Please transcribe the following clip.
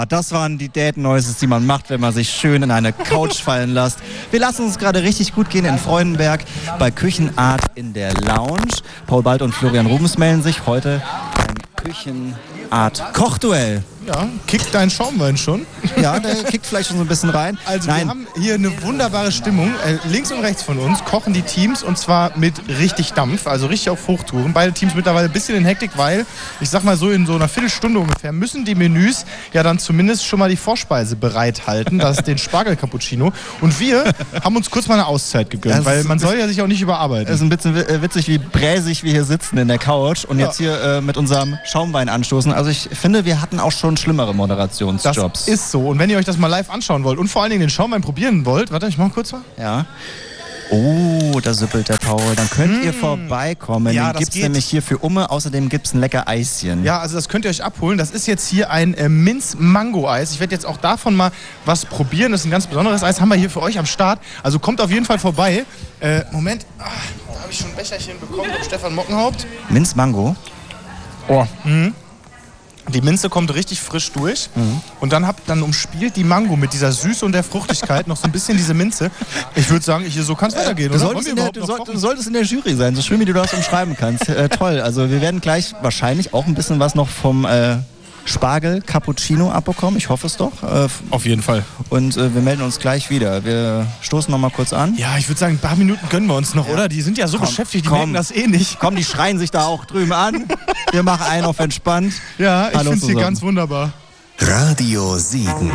das waren die Date-Noises, die man macht, wenn man sich schön in eine Couch fallen lässt. Wir lassen uns gerade richtig gut gehen in Freudenberg bei Küchenart in der Lounge. Paul Bald und Florian Rubens melden sich heute beim Küchenart-Kochduell. Ja, kickt dein Schaumwein schon? Ja, der kickt vielleicht schon so ein bisschen rein. Also wir haben hier eine wunderbare Stimmung. Links und rechts von uns kochen die Teams und zwar mit richtig Dampf, also richtig auf Hochtouren. Beide Teams mittlerweile ein bisschen in Hektik, weil, ich sag mal so, in so einer Viertelstunde ungefähr müssen die Menüs ja dann zumindest schon mal die Vorspeise bereithalten. Das ist den Spargel-Cappuccino. Und wir haben uns kurz mal eine Auszeit gegönnt, weil man soll ja sich auch nicht überarbeiten. Es ist ein bisschen witzig, wie bräsig wir hier sitzen in der Couch und jetzt hier mit unserem Schaumwein anstoßen. Also ich finde, wir hatten auch schon schlimmere Moderationsjobs. Das ist so. Und wenn ihr euch das mal live anschauen wollt und vor allen Dingen den Schaumwein probieren wollt, warte, ich mach kurz mal. Ja. Oh, da süppelt der Paul. Dann könnt ihr vorbeikommen. Ja, den gibt's nämlich hier für Umme. Außerdem gibt's ein lecker Eischen. Ja, also das könnt ihr euch abholen. Das ist jetzt hier ein Minz-Mango-Eis. Ich werde jetzt auch davon mal was probieren. Das ist ein ganz besonderes Eis. Haben wir hier für euch am Start. Also kommt auf jeden Fall vorbei. Moment. Da habe ich schon ein Becherchen bekommen von Stefan Mockenhaupt. Minz-Mango? Oh. Die Minze kommt richtig frisch durch und dann umspielt die Mango mit dieser Süße und der Fruchtigkeit noch so ein bisschen diese Minze. Ich würde sagen, so kann es weitergehen. Du solltest in der Jury sein, so schön wie du das umschreiben kannst. Toll, also wir werden gleich wahrscheinlich auch ein bisschen was noch vom Spargel Cappuccino abbekommen. Ich hoffe es doch. Auf jeden Fall. Und wir melden uns gleich wieder. Wir stoßen noch mal kurz an. Ja, ich würde sagen, ein paar Minuten gönnen wir uns noch, oder? Die sind ja so beschäftigt, die merken das eh nicht. Komm, die schreien sich da auch drüben an. Wir machen einen auf entspannt. Ja, ich finde es hier ganz wunderbar. Radio Siegen.